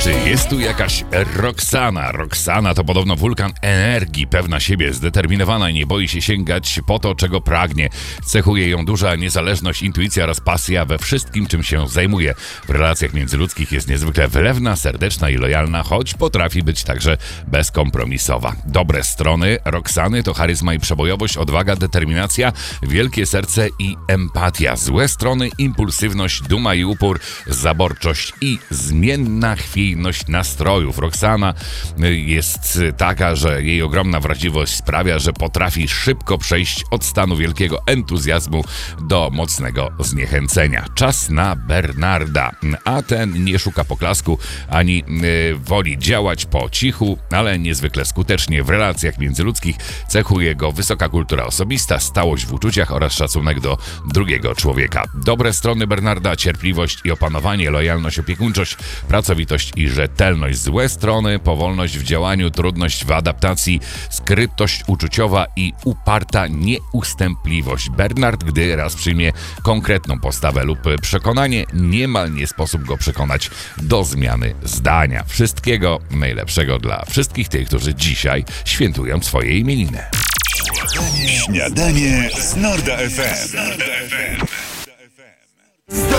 Czy jest tu jakaś Roxana? Roxana to podobno wulkan energii, pewna siebie, zdeterminowana i nie boi się sięgać po to, czego pragnie. Cechuje ją duża niezależność, intuicja oraz pasja we wszystkim, czym się zajmuje. W relacjach międzyludzkich jest niezwykle wylewna, serdeczna i lojalna, choć potrafi być także bezkompromisowa. Dobre strony Roxany to charyzma i przebojowość, odwaga, determinacja, wielkie serce i empatia. Złe strony impulsywność, duma i upór, zaborczość i zmienna chwiejność nastrojów. Roxana jest taka, że jej ogromna wrażliwość sprawia, że potrafi szybko przejść od stanu wielkiego entuzjazmu do mocnego zniechęcenia. Czas na Bernarda, a ten nie szuka poklasku ani woli działać po cichu, ale niezwykle skutecznie w relacjach międzyludzkich. Cechuje go wysoka kultura osobista, stałość w uczuciach oraz szacunek do drugiego człowieka. Dobre strony Bernarda: cierpliwość i opanowanie, lojalność, opiekuńczość, pracowitość i rzetelność. Złe strony: powolność w działaniu, trudność w adaptacji, skrytość uczuciowa i uparta nieustępliwość. Bernard, gdy raz przyjmie konkretną postawę lub przekonanie, niemal nie sposób go przekonać do zmiany zdania. Wszystkiego najlepszego dla wszystkich tych, którzy dzisiaj świętują swoje imieniny. Śniadanie z Norda FM.